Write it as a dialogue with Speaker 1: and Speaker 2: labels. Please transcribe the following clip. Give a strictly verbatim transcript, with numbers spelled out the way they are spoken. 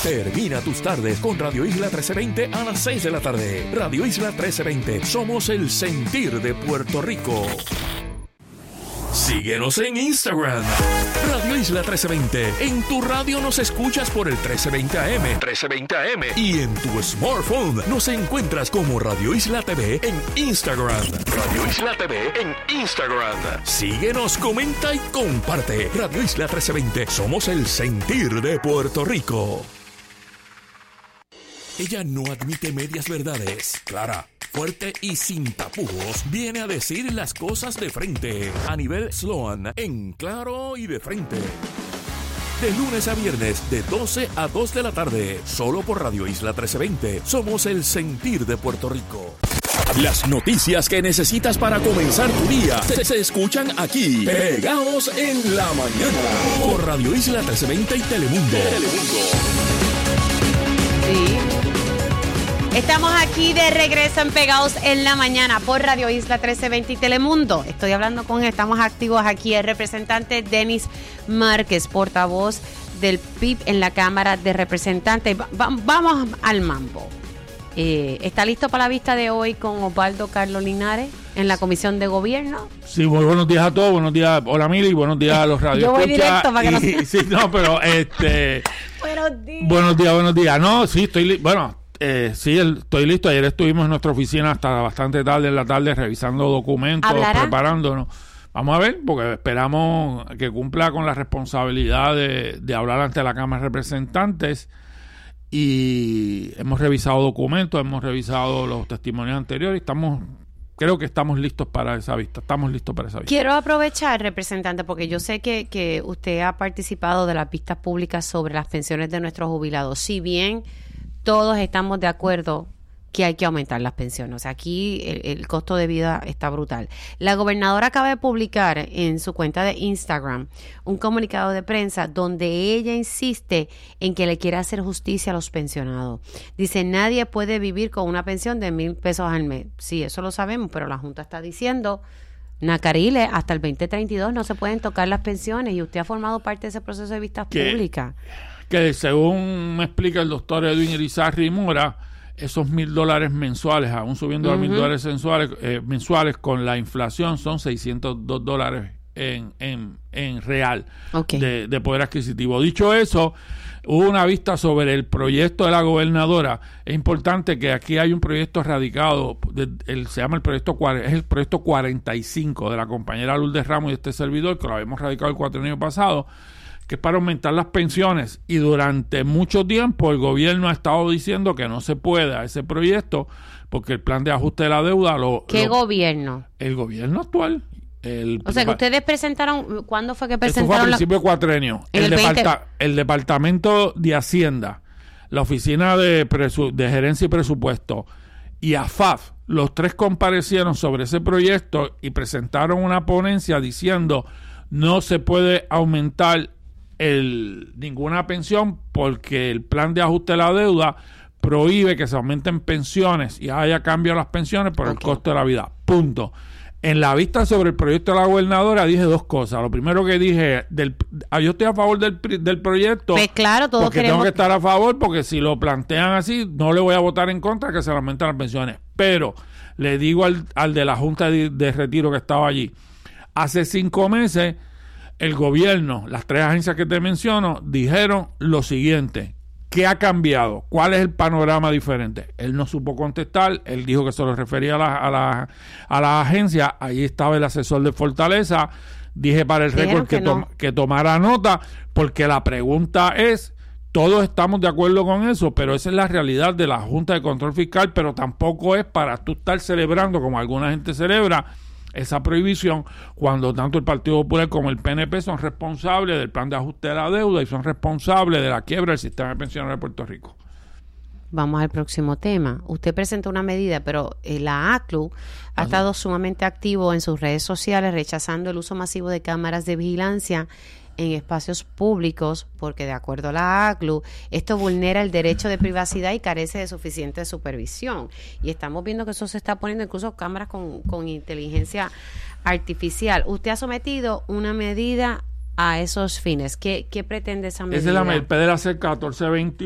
Speaker 1: Termina tus tardes con Radio Isla trece veinte a las seis de la tarde. Radio Isla trece veinte, somos el sentir de Puerto Rico. Síguenos en Instagram, Radio Isla trece veinte. En tu radio nos escuchas por el trece veinte A M, trece veinte A M. Y en tu smartphone nos encuentras como Radio Isla T V en Instagram. Radio Isla T V en Instagram. Síguenos, comenta y comparte. Radio Isla trece veinte, somos el sentir de Puerto Rico. Ella no admite medias verdades. Clara, fuerte y sin tapujos, viene a decir las cosas de frente. Anibel Sloan, en Claro y de Frente. De lunes a viernes, de doce a dos de la tarde. Solo por Radio Isla trece veinte. Somos el sentir de Puerto Rico. Las noticias que necesitas para comenzar tu día se, se escuchan aquí. Pegados en la mañana. Por Radio Isla trece veinte y Telemundo. Telemundo.
Speaker 2: Sí. Estamos aquí de regreso en Pegados en la Mañana por Radio Isla trece veinte y Telemundo. Estoy hablando con, estamos activos aquí, el representante Denis Márquez, portavoz del P I B en la Cámara de Representantes. Va, vamos al mambo. Eh, ¿Está listo para la vista de hoy con Osvaldo Carlos Linares en la Comisión de Gobierno?
Speaker 3: Sí, muy buenos días a todos, buenos días, hola Mili, buenos días a los radios.
Speaker 2: Yo voy directo para que no...
Speaker 3: Sí, no, pero este...
Speaker 2: buenos días.
Speaker 3: Buenos días, buenos días. No, sí, estoy li- bueno... Eh, sí, el, estoy listo. Ayer estuvimos en nuestra oficina hasta bastante tarde en la tarde revisando documentos,
Speaker 2: ¿Hablará?
Speaker 3: preparándonos. Vamos a ver, porque esperamos que cumpla con la responsabilidad de, de hablar ante la Cámara de Representantes. Y hemos revisado documentos, hemos revisado los testimonios anteriores. Estamos, creo que estamos listos para esa vista. Estamos listos para esa vista.
Speaker 2: Quiero aprovechar, representante, porque yo sé que, que usted ha participado de las vistas públicas sobre las pensiones de nuestros jubilados. Si bien todos estamos de acuerdo que hay que aumentar las pensiones. O sea, aquí el, el costo de vida está brutal. La gobernadora acaba de publicar en su cuenta de Instagram un comunicado de prensa donde ella insiste en que le quiere hacer justicia a los pensionados. Dice, nadie puede vivir con una pensión de mil pesos al mes. Sí, eso lo sabemos, pero la Junta está diciendo, Nacarile, hasta el veinte treinta y dos no se pueden tocar las pensiones y usted ha formado parte de ese proceso de vistas
Speaker 3: ¿Qué?
Speaker 2: públicas.
Speaker 3: Que según me explica el doctor Edwin Irizarry Mora, esos mil dólares mensuales, aún subiendo uh-huh. a mil dólares mensuales, eh, mensuales con la inflación, son seiscientos dos dólares en, en, en real okay. de, de poder adquisitivo. Dicho eso, hubo una vista sobre el proyecto de la gobernadora. Es importante que aquí hay un proyecto radicado, de, el, se llama el proyecto, es el proyecto cuarenta y cinco de la compañera Lourdes Ramos y este servidor, que lo habíamos radicado el cuatrienio pasado, que es para aumentar las pensiones, y durante mucho tiempo el gobierno ha estado diciendo que no se puede ese proyecto porque el plan de ajuste de la deuda lo...
Speaker 2: ¿Qué
Speaker 3: lo,
Speaker 2: gobierno?
Speaker 3: El gobierno actual. El,
Speaker 2: o sea, que ustedes presentaron, ¿cuándo fue que presentaron?
Speaker 3: Eso fue a principio de cuatrenio. El, el, departa, el Departamento de Hacienda, la Oficina de, Presu, de Gerencia y Presupuesto y A F A F, los tres comparecieron sobre ese proyecto y presentaron una ponencia diciendo no se puede aumentar El, ninguna pensión porque el plan de ajuste de la deuda prohíbe que se aumenten pensiones y haya cambio a las pensiones por okay. el costo de la vida. Punto. En la vista sobre el proyecto de la gobernadora dije dos cosas. Lo primero que dije, del, yo estoy a favor del, del proyecto.
Speaker 2: Pues claro, todos
Speaker 3: porque
Speaker 2: queremos...
Speaker 3: tengo que estar a favor, porque si lo plantean así, no le voy a votar en contra que se le aumenten las pensiones. Pero le digo al, al de la Junta de, de Retiro que estaba allí, hace cinco meses el gobierno, las tres agencias que te menciono, dijeron lo siguiente: ¿qué ha cambiado? ¿Cuál es el panorama diferente? Él no supo contestar, él dijo que se lo refería a la, a la, a la agencia. Ahí estaba el asesor de Fortaleza. Dije para el récord que, que, no. to, que tomara nota, porque la pregunta es, todos estamos de acuerdo con eso, pero esa es la realidad de la Junta de Control Fiscal, pero tampoco es para tú estar celebrando como alguna gente celebra esa prohibición, cuando tanto el Partido Popular como el P N P son responsables del plan de ajuste de la deuda y son responsables de la quiebra del sistema de pensiones de Puerto Rico.
Speaker 2: Vamos al próximo tema. Usted presentó una medida, pero eh, la A C L U ha Así. estado sumamente activo en sus redes sociales rechazando el uso masivo de cámaras de vigilancia en espacios públicos, porque de acuerdo a la A C L U, esto vulnera el derecho de privacidad y carece de suficiente supervisión. Y estamos viendo que eso se está poniendo incluso cámaras con, con inteligencia artificial. Usted ha sometido una medida a esos fines. ¿Qué, qué pretende esa medida?
Speaker 3: Esa es la P D L A C catorce veinte